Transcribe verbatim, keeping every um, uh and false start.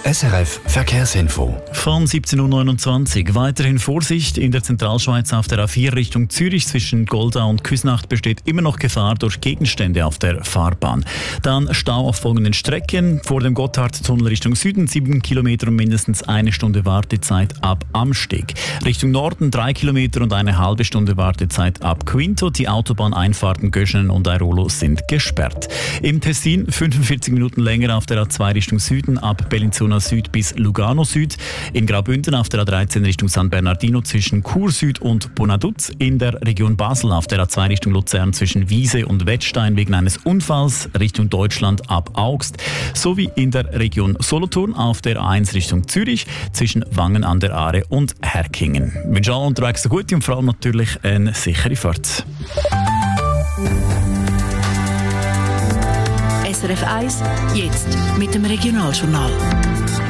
S R F Verkehrsinfo. Von siebzehn Uhr neunundzwanzig. Weiterhin Vorsicht in der Zentralschweiz auf der A vier Richtung Zürich zwischen Goldau und Küsnacht besteht immer noch Gefahr durch Gegenstände auf der Fahrbahn. Dann Stau auf folgenden Strecken. Vor dem Gotthardtunnel Richtung Süden sieben Kilometer und mindestens eine Stunde Wartezeit ab Amsteg. Richtung Norden drei Kilometer und eine halbe Stunde Wartezeit ab Quinto. Die Autobahneinfahrten Göschenen und Airolo sind gesperrt. Im Tessin fünfundvierzig Minuten länger auf der A zwei Richtung Süden ab Bellinzona Süd bis Lugano Süd. In Graubünden auf der A dreizehn Richtung San Bernardino zwischen Chur Süd und Bonaduz. In der Region Basel auf der A zwei Richtung Luzern zwischen Wiese und Wettstein wegen eines Unfalls Richtung Deutschland ab Augst. Sowie in der Region Solothurn auf der A eins Richtung Zürich zwischen Wangen an der Aare und Herkingen. Ich wünsche allen unterwegs eine gute und vor allem natürlich eine sichere Fahrt. S R F eins, jetzt mit dem Regionaljournal.